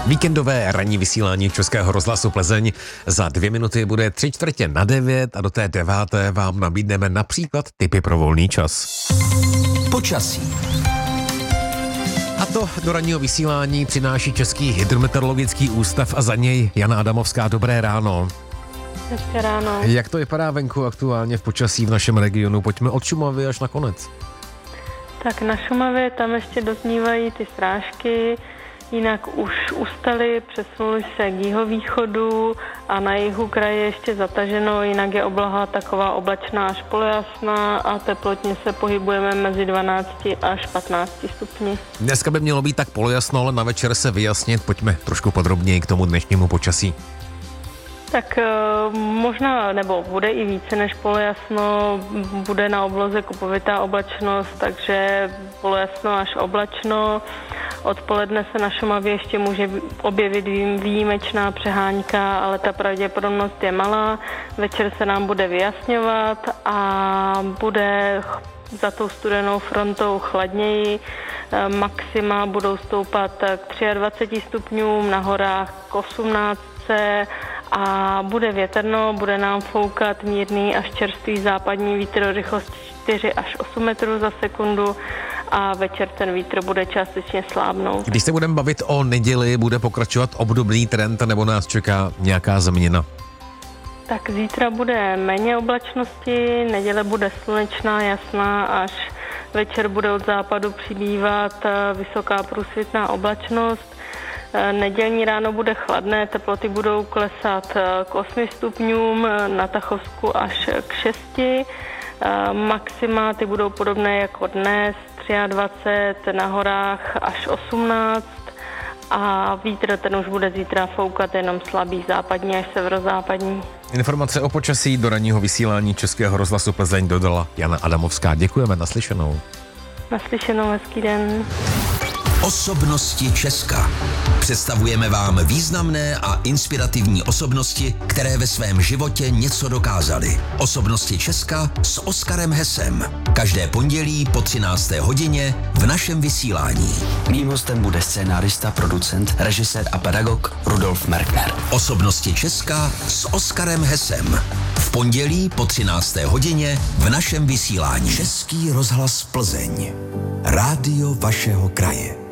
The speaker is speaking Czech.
Víkendové ranní vysílání Českého rozhlasu Plzeň. Za 2 minuty bude 8:45 a do té 9. vám nabídneme například tipy pro volný čas. Počasí. A to do ranního vysílání přináší Český hydrometeorologický ústav a za něj Jana Adamovská. Dobré ráno. Hezké ráno. Jak to vypadá venku aktuálně v počasí v našem regionu? Pojďme od Šumavy až na konec. Tak na Šumavě tam ještě doznívají ty srážky, jinak už ustaly, přesunuli se k jihovýchodu a na jihu kraje ještě zataženo, jinak je obloha taková oblačná až polojasná a teplotně se pohybujeme mezi 12 až 15 stupni. Dneska by mělo být tak polojasno, ale na večer se vyjasnit. Pojďme trošku podrobněji k tomu dnešnímu počasí. Tak možná, nebo bude i více než polojasno, bude na obloze kupovitá oblačnost, takže polojasno až oblačno. Odpoledne se na Šumavě ještě může objevit výjimečná přehánka, ale ta pravděpodobnost je malá. Večer se nám bude vyjasňovat a bude za tou studenou frontou chladněji. Maxima budou stoupat k 23 stupňům, na horách k 18 a bude větrno, bude nám foukat mírný až čerstvý západní vítr o rychlosti 4 až 8 metrů za sekundu a večer ten vítr bude částečně slábnout. Když se budeme bavit o neděli, bude pokračovat obdobný trend nebo nás čeká nějaká změna? Tak zítra bude méně oblačnosti, neděle bude slunečná, jasná, až večer bude od západu přibývat vysoká průsvitná oblačnost. Nedělní ráno bude chladné, teploty budou klesat k 8 stupňům, na Tachovsku až k 6. Maxima ty budou podobné jako dnes, 23, na horách až 18 a vítr ten už bude zítra foukat jenom slabý západní až severozápadní. Informace o počasí do ranního vysílání Českého rozhlasu Plzeň dodala Jana Adamovská. Děkujeme, naslyšenou. Naslyšenou, hezký den. Osobnosti Česka. Představujeme vám významné a inspirativní osobnosti, které ve svém životě něco dokázaly. Osobnosti Česka s Oskarem Hesem. Každé pondělí po 13. hodině v našem vysílání. Mým hostem bude scénárista, producent, režisér a pedagog Rudolf Merkner. Osobnosti Česka s Oskarem Hesem. V pondělí po 13. hodině v našem vysílání. Český rozhlas Plzeň. Rádio vašeho kraje.